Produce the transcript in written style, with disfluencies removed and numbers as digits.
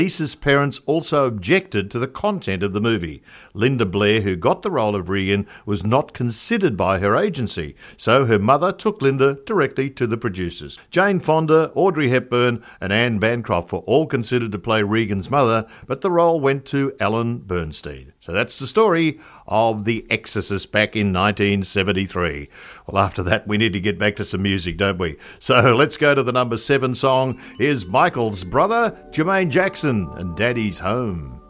Lisa's parents also objected to the content of the movie. Linda Blair, who got the role of Regan, was not considered by her agency, so her mother took Linda directly to the producers. Jane Fonda, Audrey Hepburn and Anne Bancroft were all considered to play Regan's mother, but the role went to Ellen Bernstein. So that's the story of The Exorcist back in 1973. Well, after that, we need to get back to some music, don't we? So let's go to the number 7 song. Here's Michael's brother, Jermaine Jackson, and Daddy's Home.